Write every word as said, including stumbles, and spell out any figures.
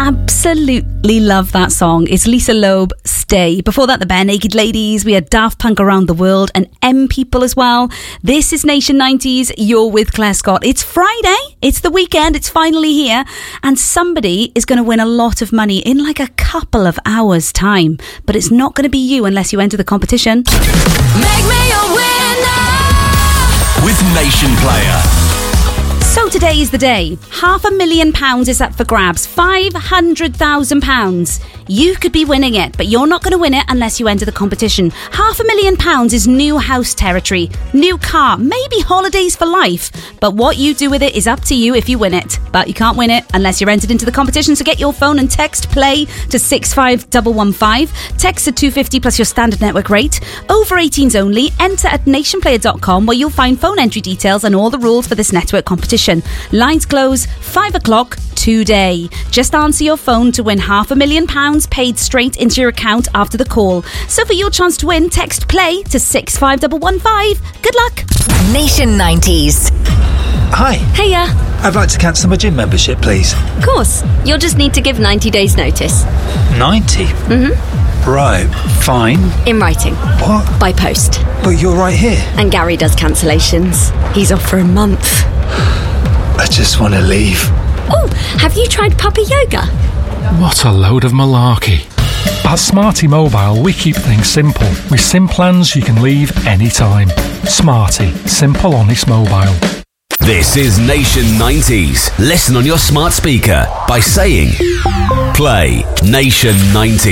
absolutely love that song. It's Lisa Loeb, Stay. Before that, the Bare Naked Ladies. We had Daft Punk, Around the World, and M People as well. This is Nation nineties. You're with Claire Scott. It's Friday. It's the weekend. It's finally here. And somebody is going to win a lot of money in like a couple of hours' time. But it's not going to be you unless you enter the competition. Make me a winner with Nation Player. So today is the day. Half a million pounds is up for grabs. five hundred thousand pounds. You could be winning it, but you're not going to win it unless you enter the competition. Half a million pounds is new house territory, new car, maybe holidays for life. But what you do with it is up to you if you win it. But you can't win it unless you're entered into the competition. So get your phone and text play to six five one one five. Text at two fifty plus your standard network rate. Over eighteens only. Enter at nation player dot com where you'll find phone entry details and all the rules for this network competition. Lines close five o'clock today. Just answer your phone to win half a million pounds paid straight into your account after the call. So for your chance to win, text play to six five one one five. Good luck. Nation nineties. Hi. Hiya. I'd like to cancel my gym membership, please. Of course. You'll just need to give ninety days notice. ninety? Mm-hmm. Right, fine. In writing. What? By post. But you're right here. And Gary does cancellations. He's off for a month. I just want to leave. Oh, have you tried puppy yoga? What a load of malarkey. At Smarty Mobile, we keep things simple. With SIM plans you can leave anytime. Smarty. Simple, honest mobile. This is Nation nineties. Listen on your smart speaker by saying play Nation ninety.